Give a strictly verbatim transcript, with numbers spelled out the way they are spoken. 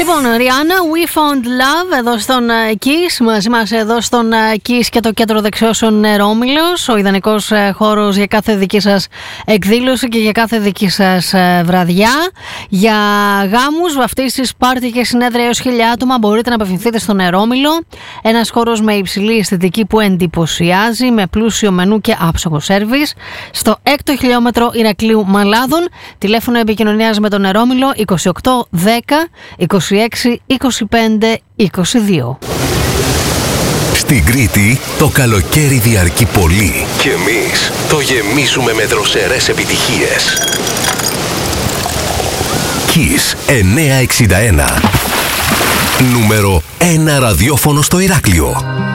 Λοιπόν, Ριάννα, We Found Love εδώ στον Kiss. Μαζί μας εδώ στον Kiss και το κέντρο δεξιώσεων Ρόμιλος. Ο ιδανικός χώρος για κάθε δική σας εκδήλωση και για κάθε δική σας βραδιά. Για γάμους, βαφτίσεις, πάρτι και συνέδρια έως χίλια άτομα μπορείτε να απευθυνθείτε στον Ρόμιλο. Ένας χώρος με υψηλή αισθητική που εντυπωσιάζει, με πλούσιο μενού και άψογο σέρβις. Στο έκτο χιλιόμετρο Ηρακλείου Μαλάδων. Τηλέφωνο επικοινωνίας με τον Ρόμιλο είκοσι οκτώ δέκα είκοσι έξι είκοσι πέντε είκοσι δύο. Στην Κρήτη το καλοκαίρι διαρκεί πολύ και εμείς το γεμίζουμε με δροσερές επιτυχίες. Kiss εννιακόσια εξήντα ένα. Νούμερο ένα ραδιόφωνο στο Ηράκλειο.